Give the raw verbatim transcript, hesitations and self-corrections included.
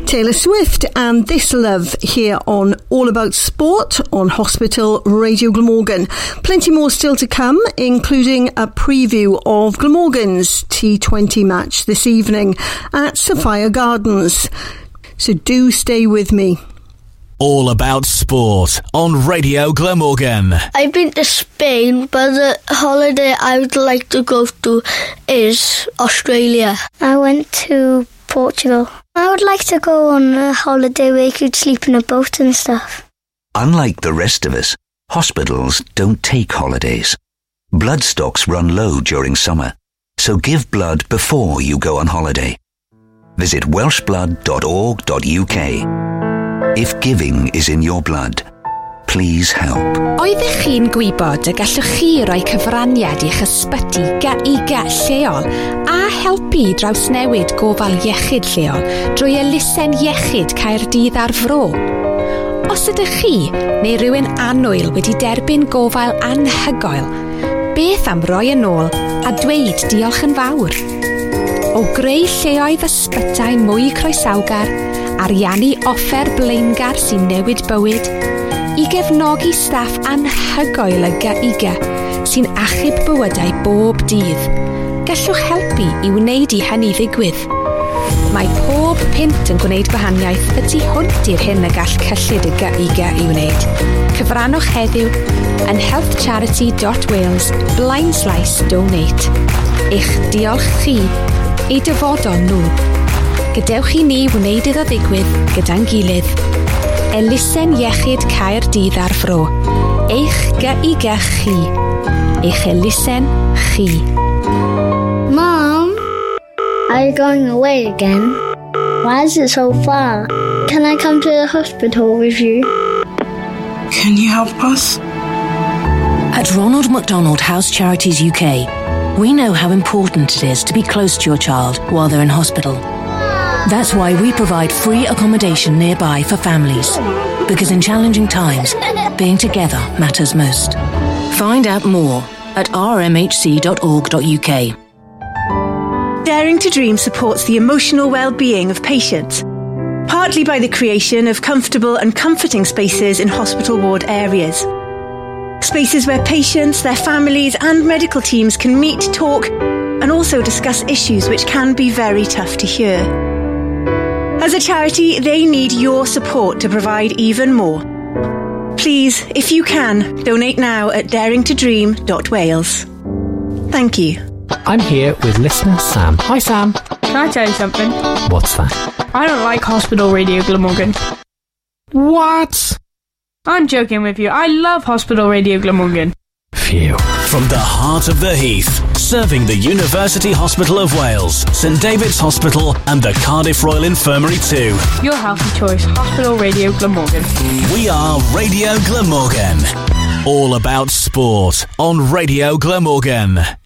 Taylor Swift and This Love here on All About Sport on Hospital Radio Glamorgan. Plenty more still to come, including a preview of Glamorgan's T twenty match this evening at Sophia Gardens. So do stay with me. All About Sport on Radio Glamorgan. I've been to Spain, but the holiday I would like to go to is Australia. I went to Portugal. I would like to go on a holiday where you could sleep in a boat and stuff. Unlike the rest of us, hospitals don't take holidays. Blood stocks run low during summer, so give blood before you go on holiday. Visit welsh blood dot org dot u k. If giving is in your blood, please help. Oeddech chi'n gwybod y gallwch chi roi cyfraniad i'ch ysbyty ga-iga lleol a helpu drawsnewid gofal iechyd lleol drwy elusen iechyd Caerdydd ar Fro? Os ydych chi neu rhywun annwyl wedi derbyn gofal anhygoel, beth am roi yn ôl a dweud diolch yn fawr? O greu lleoedd ysbytai mwy croesawgar, ariannu offer blaengar sy'n newid bywyd, i gefnogi staff anhygoel y ga-iga sy'n achub bywydau bob dydd, gallwch helpu i wneud i hynny ddigwydd. Mae pob pint yn gwneud gwahaniaeth y tu hwnt i'r hyn y gall cyllid y ga-iga i wneud. Cyfrannwch heddiw yn healthcharity dot wales blaen slaes donate. Eich diolch chi, eu dyfodol nhw. Gadewch i ni wneud iddo ddigwydd gyda'n gilydd. Elusen iechyd Caerdydd ar Fro. Eich ga-iga chi. Eich elusen chi. Mom, are you going away again? Why is it so far? Can I come to the hospital with you? Can you help us? At Ronald McDonald House Charities U K, we know how important it is to be close to your child while they're in hospital. That's why we provide free accommodation nearby for families. Because in challenging times, being together matters most. Find out more at r m h c dot org dot u k. Daring to Dream supports the emotional well-being of patients, partly by the creation of comfortable and comforting spaces in hospital ward areas. Spaces where patients, their families and medical teams can meet, talk and also discuss issues which can be very tough to hear. As a charity, they need your support to provide even more. Please, if you can, donate now at daring to dream dot wales. Thank you. I'm here with listener Sam. Hi, Sam. Can I tell you something? What's that? I don't like Hospital Radio Glamorgan. What? I'm joking with you. I love Hospital Radio Glamorgan. Phew. From the heart of the Heath, serving the University Hospital of Wales, St David's Hospital and the Cardiff Royal Infirmary too. Your healthy choice, Hospital Radio Glamorgan. We are Radio Glamorgan. All about sport on Radio Glamorgan.